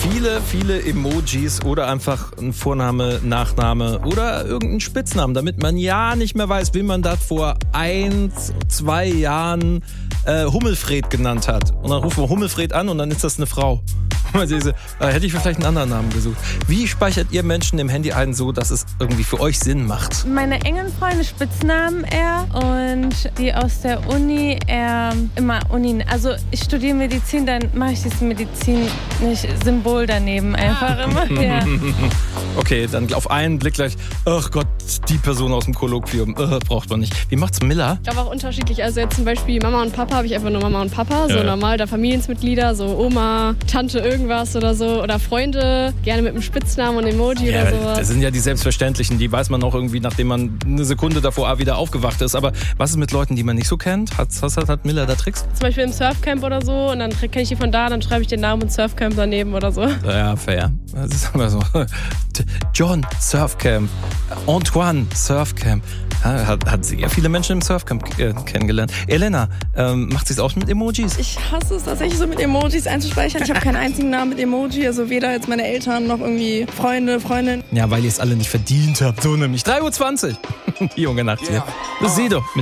viele Emojis oder einfach ein Vorname, Nachname oder irgendein Spitznamen, damit man ja nicht mehr weiß, wie man das vor 1, 2 Jahren Hummelfred genannt hat. Und dann rufen wir Hummelfred an und dann ist das eine Frau. Hätte ich vielleicht einen anderen Namen gesucht. Wie speichert ihr Menschen im Handy ein, so dass es irgendwie für euch Sinn macht? Meine engen Freunde Spitznamen eher und die aus der Uni eher immer Uni. Also ich studiere Medizin, dann mache ich dieses Medizin-Symbol daneben einfach immer. Ja. Okay, dann auf einen Blick gleich, ach Gott, die Person aus dem Kolloquium, braucht man nicht. Wie macht's Miller? Ich glaube auch unterschiedlich. Also jetzt zum Beispiel Mama und Papa habe ich einfach nur Mama und Papa, so normal, da Familienmitglieder, so Oma, Tante irgendwas oder so. Oder Freunde, gerne mit einem Spitznamen und Emoji oder sowas. Das sind ja die Selbstverständlichen, die weiß man auch irgendwie, nachdem man eine Sekunde davor wieder aufgewacht ist. Aber was ist mit Leuten, die man nicht so kennt? Hat Miller da Tricks? Zum Beispiel im Surfcamp oder so und dann kenne ich die von da, dann schreibe ich den Namen und Surfcamp daneben oder so. Ja, fair. Das ist aber so. John, Surfcamp. Antoine, Surfcamp. Hat sehr viele Menschen im Surfcamp kennengelernt. Elena, macht sie es auch mit Emojis? Ich hasse es tatsächlich so mit Emojis einzuspeichern. Ich habe keinen einzigen Namen mit Emoji, also weder jetzt meine Eltern noch irgendwie Freunde, Freundinnen. Ja, weil ihr es alle nicht verdient habt. So nämlich 3:20 Uhr. Die junge Nacht hier. Das ist sie doch.